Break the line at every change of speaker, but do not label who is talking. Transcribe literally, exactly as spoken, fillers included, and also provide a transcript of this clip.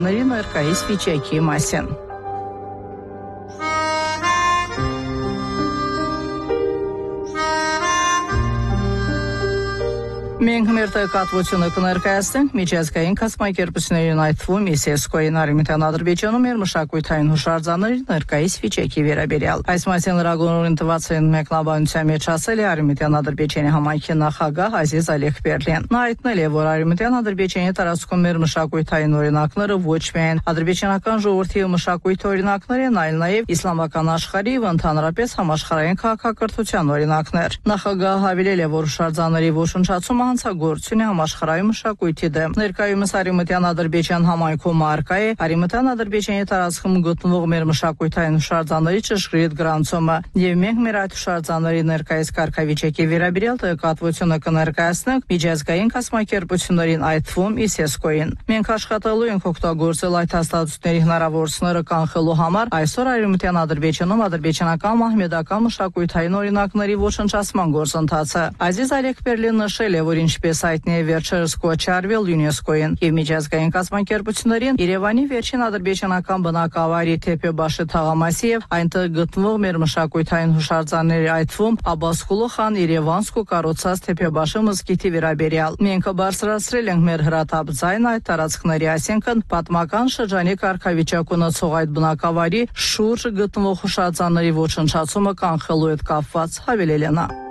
Ներկայիս վիճակի մասին։ Մենք մեր տեղեկատվությունը կներկայացնենք միջազգային կազմակերպություններին այդ թվում ԻՍԵՍԿՕ-ին Արևմտյան Ադրբեջանում մեր մշակութային հուշարձանների ներկայիս վիճակի վերաբերյալ։ Այս մասին լրագրողին տված են մեկնաբանության մեջ ասել է Արևմտյան Ադրբեջանի համայնքի նախագահ Ազիզ Ալիքբերլին։ Նա հայտնել է, որ Արևմտյան Ադրբեջանի տարածքում մեր մշակութային օրինակները ոչ միայն ադրբեջանական ժողովրդի մշակույթի օրինակներ են, այլ նաև իսլամական աշխարհի ու ընդհանրապես համաշխարհային քաղաքակրթության օրինակներ։ Նախագահը հավելել է, որ հուշարձանների ոչնչացումը հանցագործություն է համաշխարհային մշակույթի դեմ։ Ներկայումս Արևմտյան Ադրբեջան համայնքում առկա է Արևմտյան Ադրբեջանի տարածքում գտնվող մեր մշակութային հուշարձանների ճշգրիտ գրանցումը, եւ մենք մեր այդ հուշարձանների ներկայիս կարգավիճակի վերաբերյալ տեղեկատվությունը կներկայացնենք միջազգային կազմակերպություններին, այդ թվում ԻՍԵՍԿՕ-ին։ Մենք աշխատելու ենք օգտագործել այդ հաստատությունների հնարավորությունները կանխելու համար այսօր Արևմտյան Ադրբեջանում ադրբեջանական մահմեդական մշակութային օրինակների ոչնչացման գործընթացը։ Ազիզ Ալիքբերլին նշել է, որ ինչպես հայտնի է վերջերս կոչ արվել ՅՈՒՆԵՍԿՕ-ին եւ միջազգային կազմակերպություններին Երևանի վերջին ադրբեջանական բնակավայրի Թեփեբաշի թաղամասի եւ այնտեղ գտնվող մեր մշակութային հուշարձանների, այդ թվում Աբբասխուլու խան Երևանսկու կառուցած Թեփեբաշի մզկիթի վերաբերյալ։ Մենք բարձրացրել ենք մեր հրատապ ձայնը այդ տարածքների, այսինքն պատմական շրջանի կարգավիճակ ունեցող այդ բնակավայրի շուրջ գտնվող հուշարձանների ոչնչացումը կանխելու հետ կապված, հավելել է նա։